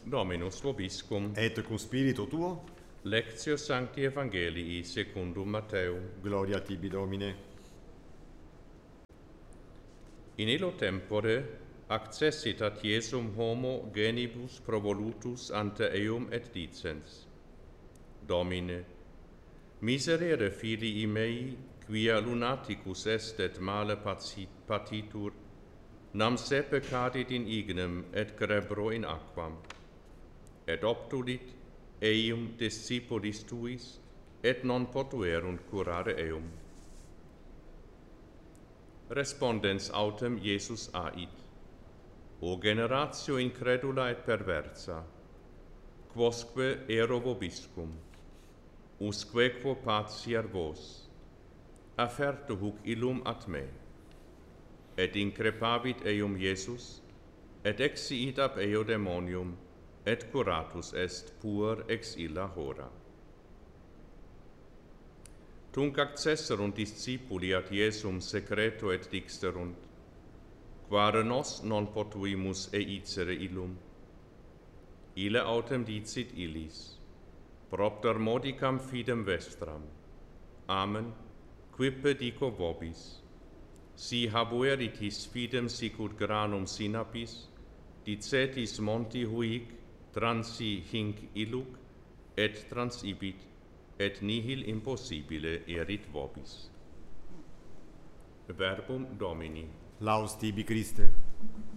Dominus vobiscum. Et cum spiritu tuo, Lectio Sancti Evangelii secundum Matteum. gloria tibi Domine. In illo tempore accessit ad Iesum homo genibus provolutus ante eum et dicens: Domine, miserere filii mei, quia lunaticus est et male patitur, nam se peccadit in ignem et cerebro in aquam, et obtulit eum discipulis tuis, et non potuerunt curare eum. Respondens autem Iesus ait: O generatio incredula et perversa, quosque ero vobiscum, usque quo patiar vos, affertu huc illum at me. Et increpavit eum Iesus, et exiit ab eo demonium, et curatus est puer ex illa hora. Tunc accesserunt discipuli ad Iesum secreto et dixerunt: Quare nos non potuimus eicere illum? Ille autem dicit illis: Propter modicam fidem vestram. Amen, quippe dico vobis: si habueritis fidem sicut granum sinapis, dicetis monti huic, transi hinc illuc, et transibit, et nihil impossibile erit vobis. Verbum Domini. Laus tibi Christe.